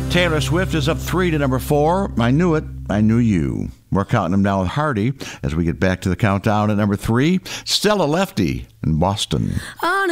Taylor Swift is up 3 to number 4. I Knew It, I Knew You. We're counting them down with Hardy as we get back to the countdown at number 3. Stella Lefty in Boston.